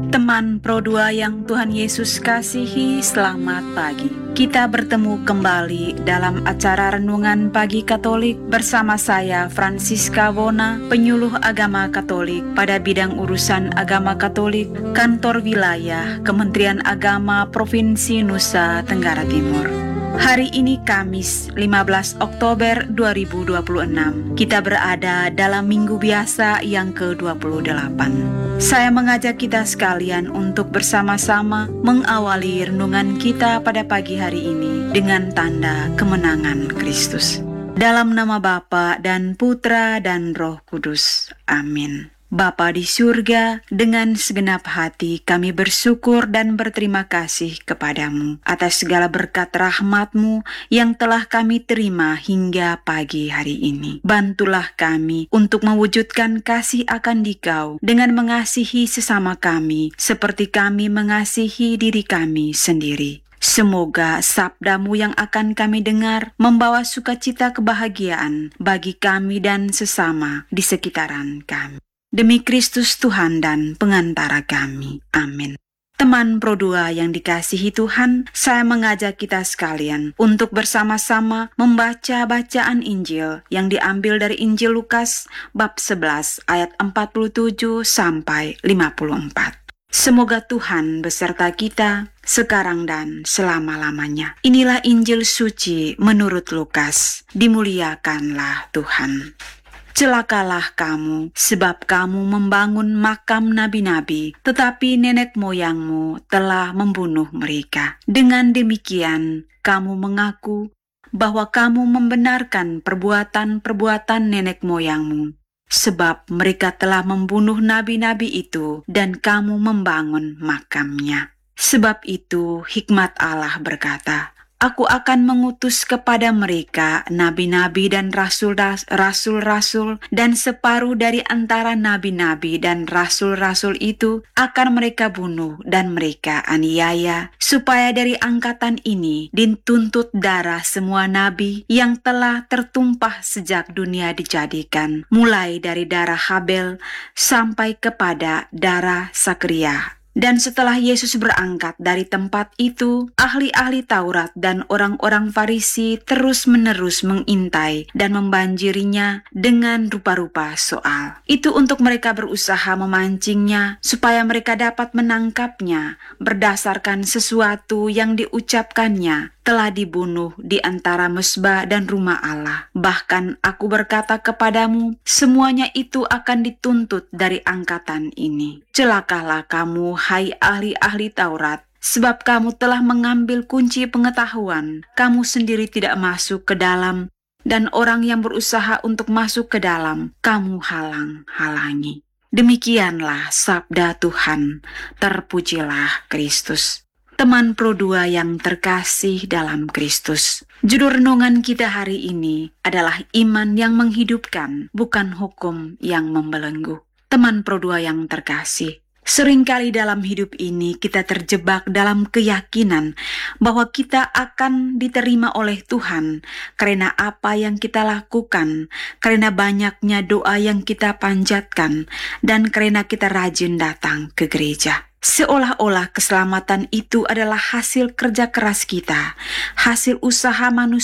Teman Pro 2 yang Tuhan Yesus kasihi, selamat pagi. Kita bertemu kembali dalam acara Renungan Pagi Katolik bersama saya, Francisca Wona, penyuluh agama Katolik pada bidang urusan agama Katolik, Kantor Wilayah, Kementerian Agama Provinsi Nusa Tenggara Timur. Hari ini Kamis 15 Oktober 2026. Kita berada dalam minggu biasa yang ke-28. Saya mengajak kita sekalian untuk bersama-sama mengawali renungan kita pada pagi hari ini dengan tanda kemenangan Kristus. Dalam nama Bapa dan Putra dan Roh Kudus. Amin. Bapa di surga, dengan segenap hati kami bersyukur dan berterima kasih kepadamu atas segala berkat rahmat-Mu yang telah kami terima hingga pagi hari ini. Bantulah kami untuk mewujudkan kasih akan Dikau dengan mengasihi sesama kami seperti kami mengasihi diri kami sendiri. Semoga sabda-Mu yang akan kami dengar membawa sukacita kebahagiaan bagi kami dan sesama di sekitaran kami. Demi Kristus Tuhan dan pengantara kami. Amin. Teman Pro 2 yang dikasihi Tuhan, saya mengajak kita sekalian untuk bersama-sama membaca bacaan Injil yang diambil dari Injil Lukas bab 11 ayat 47 sampai 54. Semoga Tuhan beserta kita sekarang dan selama-lamanya. Inilah Injil suci menurut Lukas. Dimuliakanlah Tuhan. Celakalah kamu, sebab kamu membangun makam nabi-nabi, tetapi nenek moyangmu telah membunuh mereka. Dengan demikian, kamu mengaku bahwa kamu membenarkan perbuatan-perbuatan nenek moyangmu, sebab mereka telah membunuh nabi-nabi itu dan kamu membangun makamnya. Sebab itu, hikmat Allah berkata, Aku akan mengutus kepada mereka nabi-nabi dan rasul-rasul, dan separuh dari antara nabi-nabi dan rasul-rasul itu akan mereka bunuh dan mereka aniaya, supaya dari angkatan ini dituntut darah semua nabi yang telah tertumpah sejak dunia dijadikan, mulai dari darah Habel sampai kepada darah Sakariah. Dan setelah Yesus berangkat dari tempat itu, ahli-ahli Taurat dan orang-orang Farisi terus-menerus mengintai dan membanjirinya dengan rupa-rupa soal. Itu untuk mereka berusaha memancingnya, supaya mereka dapat menangkapnya berdasarkan sesuatu yang diucapkannya telah dibunuh di antara mesbah dan rumah Allah. Bahkan aku berkata kepadamu, semuanya itu akan dituntut dari angkatan ini. Celakalah kamu, hai ahli-ahli Taurat, sebab kamu telah mengambil kunci pengetahuan. Kamu sendiri tidak masuk ke dalam, dan orang yang berusaha untuk masuk ke dalam, kamu halang-halangi. Demikianlah sabda Tuhan. Terpujilah Kristus. Teman Pro 2 yang terkasih dalam Kristus. Judul renungan kita hari ini adalah iman yang menghidupkan, bukan hukum yang membelenggu. Teman Pro 2 yang terkasih, seringkali dalam hidup ini kita terjebak dalam keyakinan bahwa kita akan diterima oleh Tuhan karena apa yang kita lakukan, karena banyaknya doa yang kita panjatkan, dan karena kita rajin datang ke gereja. Seolah-olah keselamatan itu adalah hasil kerja keras kita, hasil usaha manusia